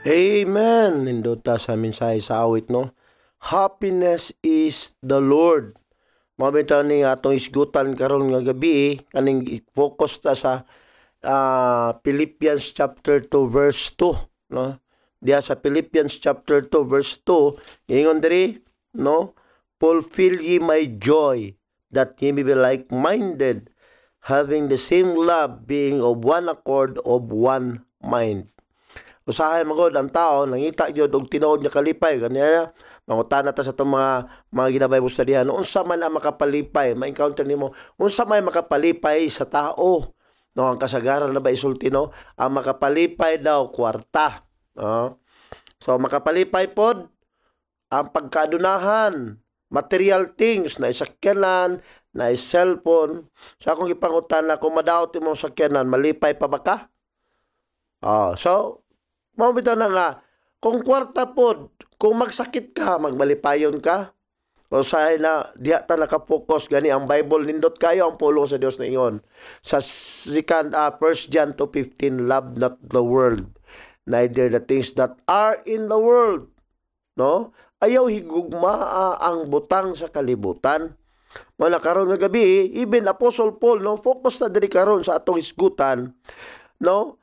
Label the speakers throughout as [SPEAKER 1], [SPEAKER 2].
[SPEAKER 1] Amen. Nindota sa mensahe sa awit, no? Happiness is the Lord. Mabita ni atong isgutan karon nga gabi, kaning focus ta sa Philippians chapter 2 verse 2, no? Diya sa Philippians chapter 2 verse 2, ingon diri, no? Fulfill ye my joy, that ye may be like-minded, having the same love, being of one accord, of one mind. Usahay magod ang tao nangita gyud og tinuod nga kalipay kaniya mangutana ta sa itong mga ginabay mo sa dihan unsa man ang makapalipay ma-encounter nimo unsa may makapalipay sa tao, no? Ang kasagaran na ba isulti, no? Ang makapalipay daw kwarta, no? So makapalipay pod ang pagkaadunahan, material things na isakyanan, na cellphone. So akong ipangutana kung madaot imong sakyanan, malipay pa ba ka? So mabita na nga, kung kwarta pod, kung magsakit ka, magmalipayon ka, o sahay na, diya ta nakapokus, gani ang Bible, nindot kayo ang pulong sa Dios na ingon. Sa 1 John 2:15, love not the world, neither the things that are in the world. No? Ayaw higugma ang butang sa kalibutan. Mga karon nga gabi, even Apostle Paul, no, focus na diri karon sa atong isgutan, no?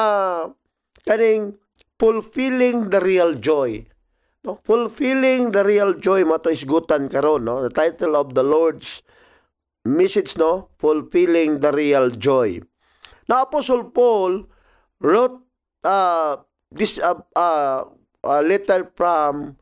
[SPEAKER 1] Kaning fulfilling the real joy. No? Fulfilling the real joy mo to isgutan karon, no? The title of the Lord's message, no? Fulfilling the real joy. Now Apostle Paul wrote this letter from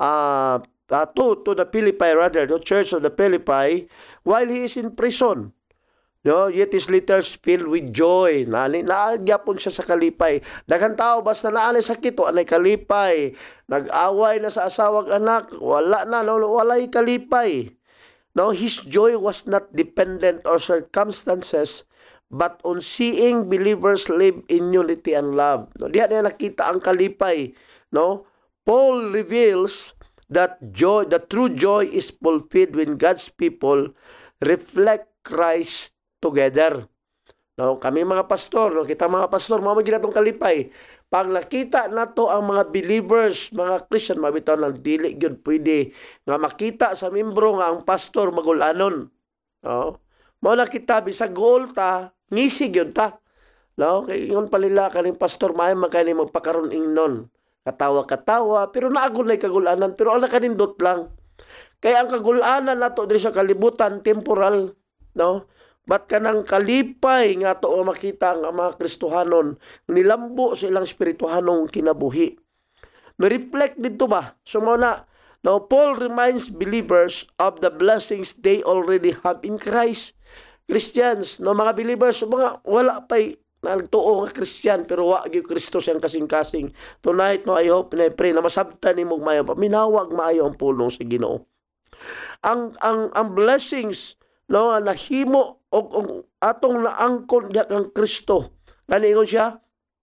[SPEAKER 1] to the Philippi, rather, the church of the Philippi, while he is in prison. No, yet his letters filled with joy. Nagyapon siya sa kalipay. Daghang tao basta naanay sakit o anay kalipay. Nag-away na sa asawag anak, wala na, walay kalipay. No, his joy was not dependent on circumstances, but on seeing believers live in unity and love. No, diha na nakita ang kalipay. No, Paul reveals that joy, the true joy, is fulfilled when God's people reflect Christ together. No, kami mga pastor, no, kita mga pastor, mga ginatong kalipay. Pag nakita nato ang mga believers, mga Christian, mabitaw ng dili gyud pwede nga makita sa membro nga ang pastor magulanon. No? Mao na kita bisag goal ta, ngisi gyud ta. No, kay ingon palila kaning pastor maay magkani magpakaron ingnon. Katawa-katawa, pero naagul na kagulanan, pero ang nakanindot lang. Kaya ang kagulanan nato diri sa kalibutan temporal, no? Ba't ka nang kalipay nga to makita ang mga Kristohanon nilambo sa ilang espirituhanong kinabuhi. Na-reflect dito ba? So muna, now Paul reminds believers of the blessings they already have in Christ. Christians, no, mga believers, mga wala pa'y nagtuo nga Christian pero wa gyud Kristo siyang kasing-kasing. Tonight, no, I hope and I pray na masabtan nimo mayo, minawag maayo ang pulong sa Ginoo. Ang blessings, no, nahimo og atong naangkon diha kang Kristo. Kani ingon siya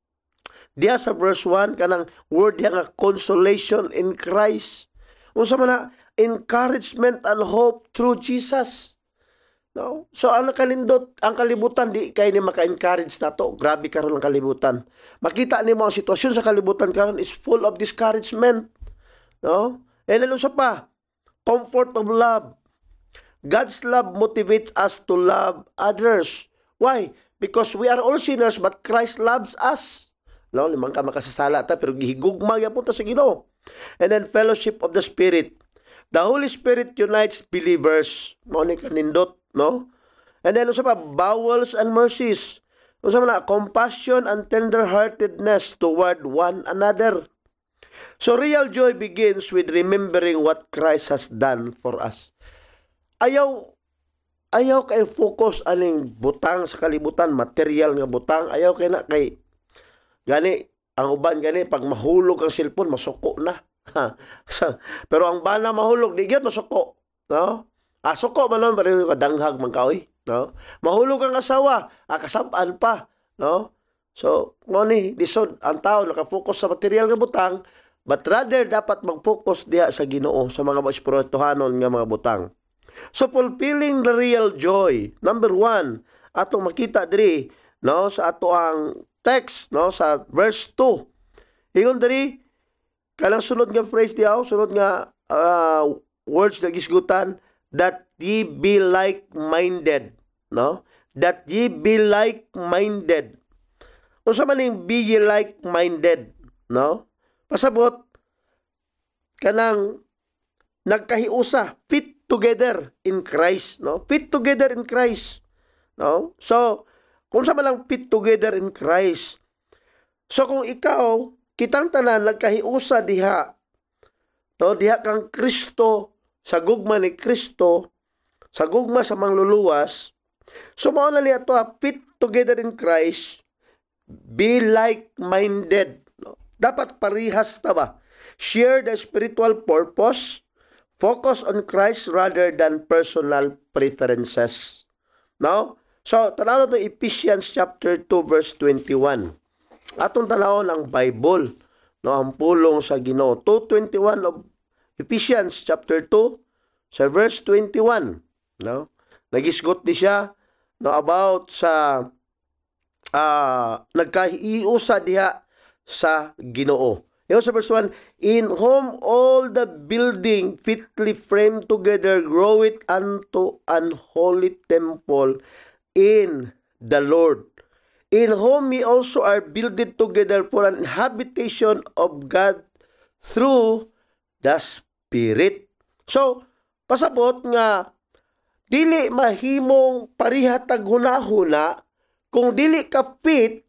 [SPEAKER 1] diha sa verse 1 kanang word diha nga consolation in Christ. Unsa man na encouragement and hope through Jesus. No? So ang nakalindot ang kalibutan di kay ni maka-encourage nato. Grabe karon ang kalibutan. Makita nimo ang sitwasyon sa kalibutan karon is full of discouragement. No? And ano sa pa? Comfort of love. God's love motivates us to love others. Why? Because we are all sinners but Christ loves us. No, limang ka makasasala ta pero gihigugma gyapon ta sa Ginoo. And then fellowship of the Spirit. The Holy Spirit unites believers. Mao ni kanindot, no? And then usa pa bowels and mercies. Usa man compassion and tender-heartedness toward one another. So real joy begins with remembering what Christ has done for us. Ayaw kay focus aning butang sa kalibutan, material nga butang. Ayaw kay na kay gani ang uban gani pag mahulog ang cellphone masuko na. Pero ang bana mahulog di gyud masuko, no? Suko man nun pero kadanghag man kaoy, no? Mahulog ang asawa, kasab-an pa, no? So, ngoni disod ang tao naka-focus sa material nga butang, but rather dapat mag-focus diha sa Ginoo sa mga espirituhanon nga mga butang. So fulfilling the real joy. Number 1, atong makita diri, no, sa ato ang text, no, sa verse 2. Ingon diri kanang sunod nga phrase diaw, sunod nga words na gisgutan, that ye be like-minded, no? That ye be like-minded. Unsa man ning be ye like-minded, no? Pasabot kanang nagkahiusa, fit together in Christ, no? Fit together in Christ, no? So, kung sa man lang fit together in Christ. So kung ikaw kitang tanan nagkahiusa diha, no? Diha kang Kristo, sa gugma ni Kristo, sa gugma sa mangluluwas. So mao na niya to, fit together in Christ, be like-minded, no? Dapat parihas ta ba? Share the spiritual purpose, focus on Christ rather than personal preferences. No? So, tanaw to Ephesians chapter 2 verse 21. Atong tanawon ang Bible, no, ang pulong sa Ginoo. 2:21 of Ephesians chapter 2 sa verse 21, no? Nagisgot ni siya, no, about sa nagkahiusa diha sa Ginoo. Yung sa verse 1, in whom all the building fitly framed together groweth unto an holy temple in the Lord, in whom we also are builded together for an habitation of God through the Spirit. So, pasabot nga, dili mahimong parihatag hunahuna kung dili ka fit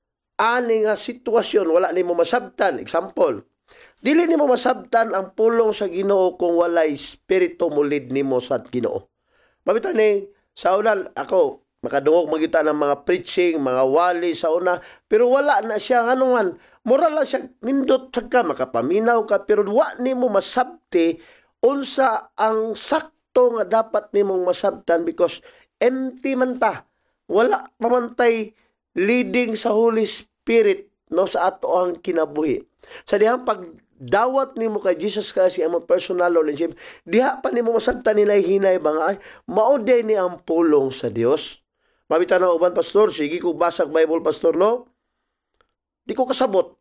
[SPEAKER 1] ani nga sitwasyon, wala nimo masabtan. Example, dili nimo masabtan ang pulong sa Ginoo kung walay espiritu mulid nimo sa Ginoo. Mabita ni sa unan ako makadungog magita ng mga preaching, mga wali sa una, pero wala na siya anuman. Moral lang siya nindot ka, makapaminaw ka, pero wa nimo masabti unsa ang sakto nga dapat nimong masabtan because empty man ta. Wala pamantay leading sa Holy Spirit, no, sa ato ang kinabuhi. Sa dihang pagdawat nimo kay Jesus Christ ang personal relationship, diha pa nimo masabtan hinay-hinay ba nga ay mao ni ang pulong sa Dios. Mabita na uban, pastor, sige ko basag Bible, pastor, no? Di ko kasabot.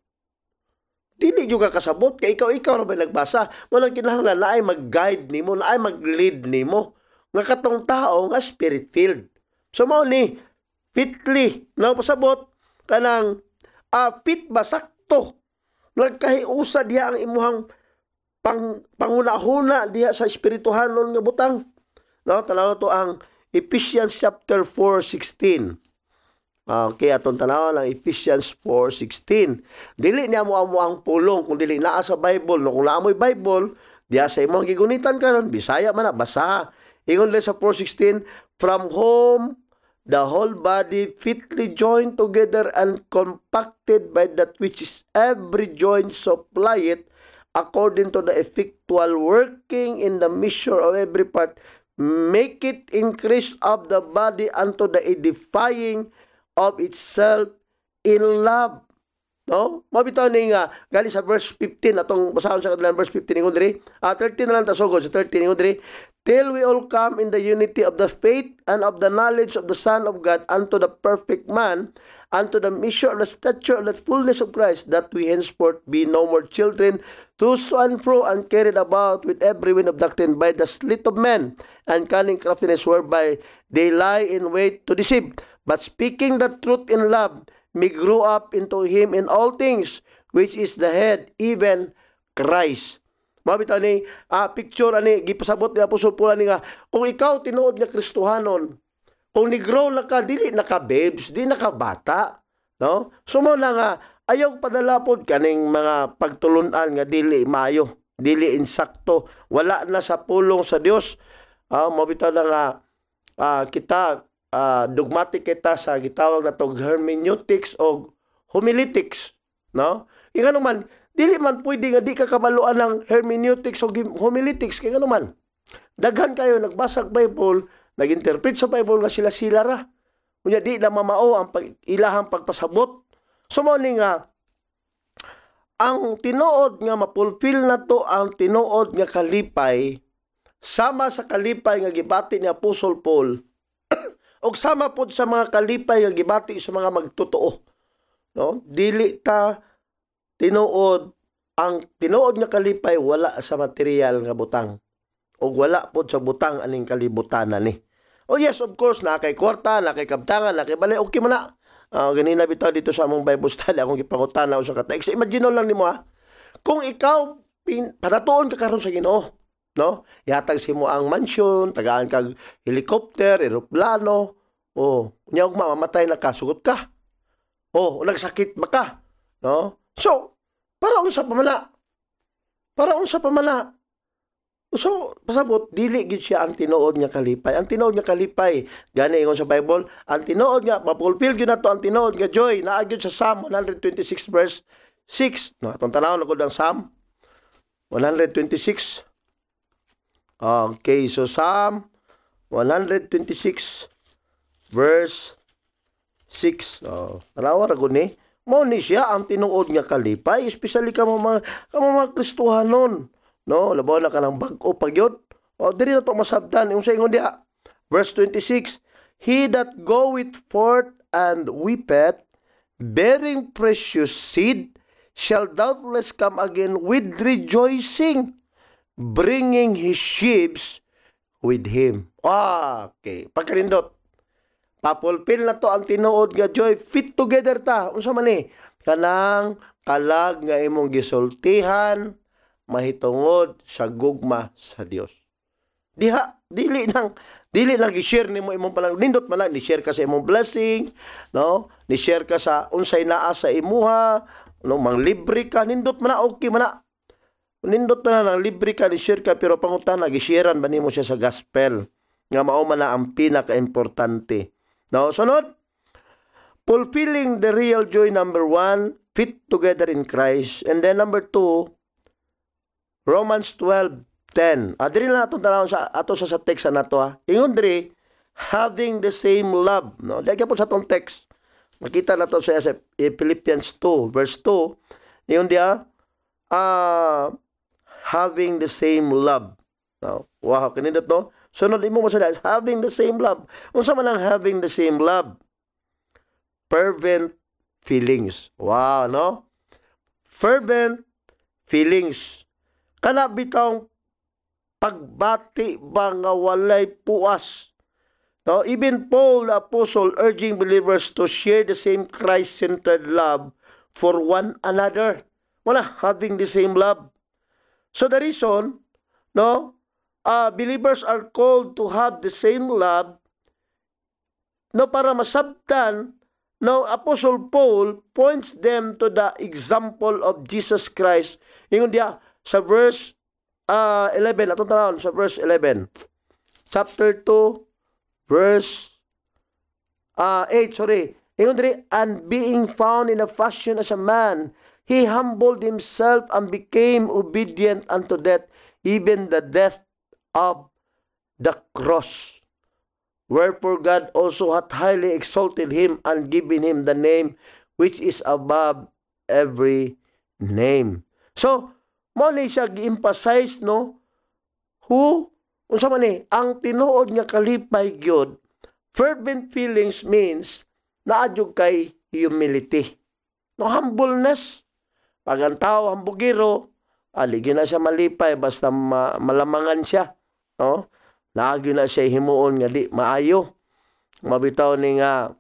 [SPEAKER 1] Dili juga kasabot kay ikaw ra ba nagbasa? Walang kinahanglan na ay mag-guide nimo, na ay mag-lead nimo nga katong tao nga spirit filled. So mao ni fitly, no, pasabot kanang fit ba sakto. Nagkahiusa diha ang imuhang panghuna-huna diha sa espirituhanon nga butang. No, tanaw to ang Ephesians chapter 4:16. Okay, atong tanawon ang Ephesians 4:16. Dili niya mo ang pulong kung dili naa sa Bible. No, kung naamoy Bible, diya sa imong gigunitan karon, Bisaya man na basa. Ingon le sa 4:16, from whom the whole body fitly joined together and compacted by that which is every joint supplieth according to the effectual working in the measure of every part, make it increase of the body unto the edifying of itself in love. No? Mabitaw ni nga gali sa verse 15 atong basahon sa kadalang verse 15 ingon diri. 13 na lang ta sugod sa 13 ingon diri. Till we all come in the unity of the faith and of the knowledge of the Son of God unto the perfect man, unto the measure of the stature of the fullness of Christ, that we henceforth be no more children, tossed to and fro and carried about with every wind of doctrine by the sleight of men and cunning craftiness whereby they lie in wait to deceive. But speaking the truth in love, may grow up into him in all things, which is the head, even Christ. Mabita ni picture ani gipasabot ni Apostol Paul ni nga kung ikaw tinuod nga Kristohanon, kung ni-grow na ka, dili na ka babes, di na ka bata, no? Sumo na nga ayaw padalapod kaning mga pagtulunan nga dili mayo, dili insakto, wala na sa pulong sa Dios. Mabita na nga kita dogmatic kita sa gitawag na tog hermeneutics o homiletics, no? Inga naman dili man pwede nga di ka kabaluan ng hermeneutics o homiletics kay naman. Daghan kayo nagbasag Bible, nag-interpret sa Bible nga sila ra. Unya di na mamao ang ilahang pagpasabot. So mo ni nga ang tinuod nga mapulfill na to ang tinuod nga kalipay sama sa kalipay nga gibati ni Apostol Paul og sama pod sa mga kalipay nga gibati sa mga magtotoo. No? Dili ta ang tinuod nga kalipay wala sa material nga butang. O wala po sa butang aning kalibutan ni. Oh yes, of course, na kay kwarta, na kay kabtangan, na kay balay, okay man na. Ganina bitaw dito sa among Bible study, akong ipangutana sa ka-text. Imagine lang nimo kung ikaw panatuon ka karon sa Ginoo, no? Ihatag si mo ang mansion, tagaan kag helicopter, eroplano, nya ug mamamatay na ka, sugot ka. Nagsakit ba ka? No? So, para unsa pa man. So, pasabot, dili gid siya ang tinuod nga kalipay. Ang tinuod nga kalipay, gani ingon sa Bible, ang tinuod nga, mapulfill gyud nato ang tinuod nga joy, naa gyud sa Psalm 126 verse 6. No, atong tanawon ako ng Psalm 126. Okay, so Psalm 126 verse 6. Tanawa ra gud ni. Mao ni siya ang tinuod nga kalipay, especially ka mga Kristohanon. No, labaw na ka ng bag-o pagyod. Diri na to masabtan. Yung sa ingon diha, verse 26, He that goeth forth and weepeth, bearing precious seed, shall doubtless come again with rejoicing, bringing his sheaves with him. Okay. Pagkalindot. Papulpil na to ang tinuod nga joy. Fit together ta. Unsa man ni? Kanang kalag nga imong gisultihan, mahitungod sa gugma sa Dios. Dili lang i-share nimo imong palang nindot man lang ni-share ka sa imong blessing, no? Ni-share ka sa unsay naa sa imuha, no, manglibre ka, nindot man na, okay man na. Nindot na lang libre ka, ni-share ka, pero pangutana gi-sharean ba nimo siya sa gospel nga mao man na ang pinaka-importante. No, sunod, fulfilling the real joy, number 1, fit together in Christ. And then number 2, Romans 12:10. Diri na atong tanawon sa text na to. Ingon diri, having the same love. No, daghan po sa atong text. Makita na to sa Philippians 2 verse 2. Ingon dia, having the same love. No, wow, kanino to? Sunod imo mo sa having the same love. Unsa man ang having the same love? Fervent feelings. Wow, no? Fervent feelings. Kana bitang pagbati ba nga walay puas. No, even Paul the apostle urging believers to share the same Christ-centered love for one another. Having the same love. So the reason, no, believers are called to have the same love, no, para masabtan. No, Apostle Paul points them to the example of Jesus Christ. Ingon dia sa verse 11, atong tanawon sa verse 11. Chapter 2, verse 8, Ingon diri, and being found in a fashion as a man, he humbled himself and became obedient unto death, even the death of the cross. Wherefore God also hath highly exalted him and given him the name which is above every name. So, mo ni siya gi-emphasize, no, unsa man ni ang tinuod nga kalipay gyud. Fervent feelings means naadyo kay humility, no, humbleness. Pag ang tao hambugiro, aligi na siya malipay basta malamangan siya, no, naagyo na siya himuon nga di maayo, mabitaw ni nga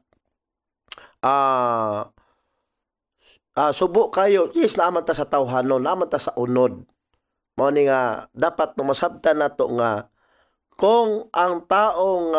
[SPEAKER 1] subo kayo, yes, naman ta sa tawhanon, naman ta sa unod. Mao ni nga dapat masabtan nato nga kung ang taong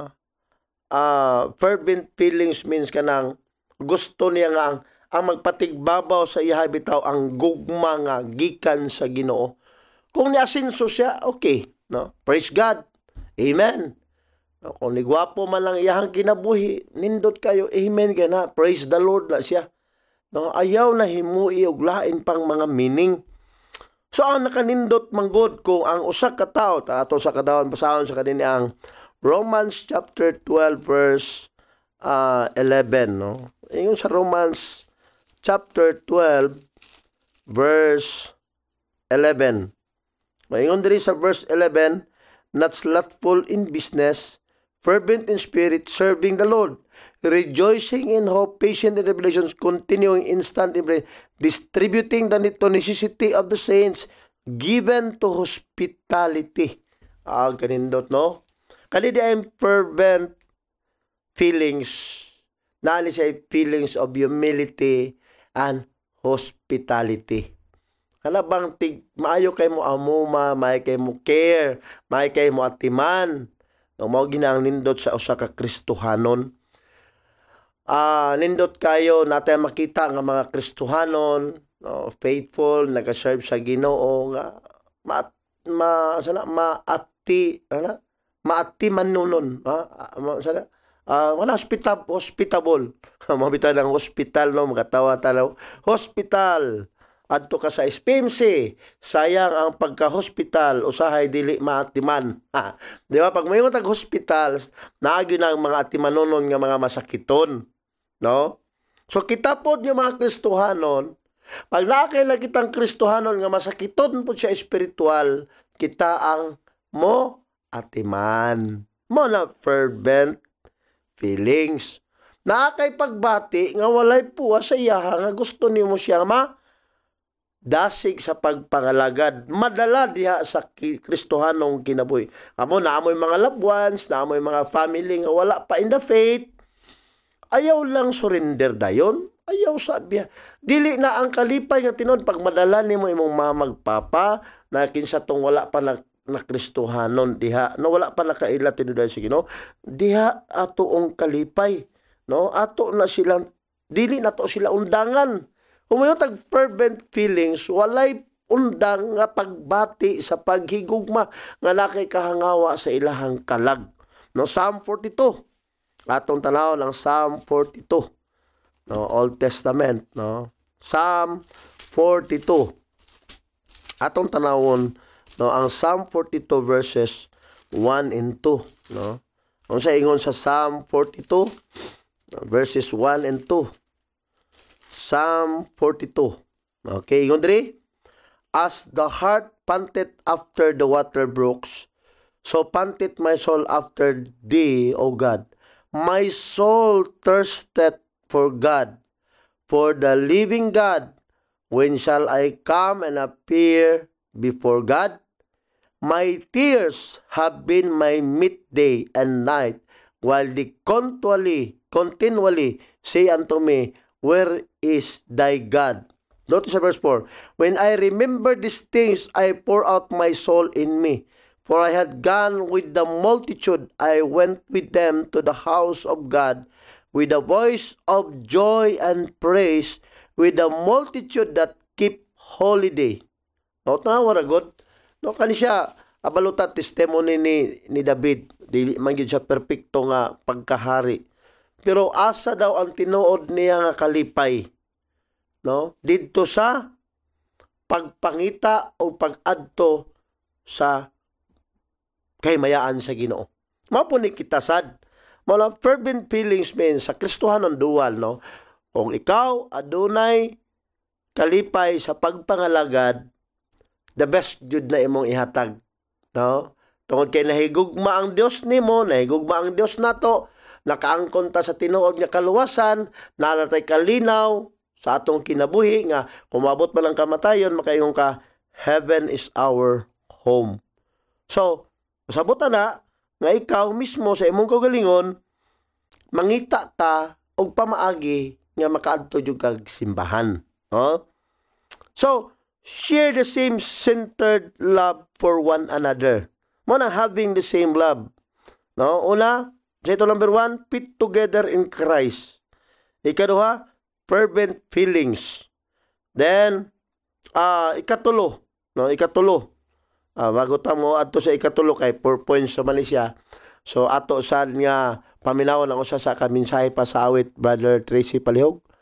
[SPEAKER 1] fervent feelings means kanang gusto niya nga ang magpatigbabaw sa iya bitaw ang gugma nga gikan sa Ginoo. Kung niasinso siya, okay, no? Praise God. Amen. No, kung nigwapo man lang iyang kinabuhi, nindot kayo, amen ka na, praise the Lord na siya. No, ayaw na himui og lain pang mga meaning. So ang nakanindot manggod kung ang usa ka tawo ato sa kadawon basahon sa kanini ang Romans chapter 12 verse 11, no. Ingon sa Romans chapter 12 verse 11. Maingon diri sa verse 11, not slothful in business, fervent in spirit, serving the Lord. rejoicing in hope, patient in revelations, continuing instant in prayer, distributing the necessity of the saints, given to hospitality. Ganindot, no? Kani di ay fervent feelings, nani siya feelings of humility and hospitality. Bang maayo kay mo amuma, may kay mo care, may kay mo atiman. No, mao ginang nindot sa usa ka Kristohanon. Nindot kayo natay makita nga mga Kristohanon, no, faithful, nagaserve sa Ginoo nga maati manunon, wala hospitable. Mabita ng hospital, no, magatawa tanaw. Hospital. Adto ka sa SPMC, sayang ang pagka-hospital, usahay dili maatiman. Di ba? Pag may tag hospitals, naagyo na ang mga atimanonon nga mga masakiton. No? So, kita po yung mga Kristohanon, pag nakakailan kitang Kristohanon nga masakiton po siya espiritual, kita ang mo atiman. Mo na fervent feelings. Nakakay pagbati nga walay puwa sa iyaha nga gusto nimo siya dasig sa pagpangalagad, madala diha sa Kristohanong kinabuhi. Amo naamoy mga loved ones, naamoy mga family nga wala pa in the faith, ayaw lang surrender dayon, ayaw sabiya. Dili na ang kalipay nga tinud pag madala nimo imong magpapa na kinsa tong wala pa na Kristohanon diha, no wala pa nakaila tinud sa Ginoo, diha atoong kalipay, no? Ato na silang dili na to sila undangan. Humayon tag fervent feelings, walay undang nga pagbati sa paghigugma nga nakay kahangawa sa ilahang kalag. No, Psalm 42. Atong tanaw ng Psalm 42. No, Old Testament, no. Psalm 42. Atong tanawon, no, ang Psalm 42 verses 1 and 2, no. Kung sa ingon sa Psalm 42 verses 1 and 2. Psalm 42. Okay, ingon diri. As the heart panteth after the water brooks, so panteth my soul after thee, O God. My soul thirsteth for God, for the living God. When shall I come and appear before God? My tears have been my meat day and night, while they continually say unto me, where is thy God? Notice sa verse 4. When I remember these things, I pour out my soul in me. For I had gone with the multitude, I went with them to the house of God, with a voice of joy and praise, with the multitude that keep holiday. Note na, what a good. No, kani siya, abaluta testimony ni David. Dili man gyud siya perpekto nga pagkahari. Pero asa daw ang tinuod niya nga kalipay, no? Didto sa pagpangita o pag-adto sa kahimayaan sa Ginoo. Mao po ni kita sad. Mga fervent feelings men sa Kristohanon dual, no? Kung ikaw adunay kalipay sa pagpangalagad, the best jud na imong ihatag, no? Tungod kay nahigugma ang Dios nimo, nahigugma ang Dios nato, nakaangkon ta sa tinuod nga kaluwasan, nanatay kalinaw sa atong kinabuhi nga kumabot man ang kamatayon, makaingon ka, heaven is our home. So, masabutan na nga ikaw mismo sa imong kaugalingon, mangita ta og pamaagi nga makaadto jud kag simbahan. No? So, share the same centered love for one another. Mo na having the same love. No? Una, ito number 1, fit together in Christ. Ikaduha, fervent feelings. Then, ikatulo. No? Ikatulo. Bago mo ato sa ikatulo kay 4 points sa Malaysia. So, ato saan nga paminaw ng usa sa kaminsahe pa sa awit, Brother Tracy Palihog.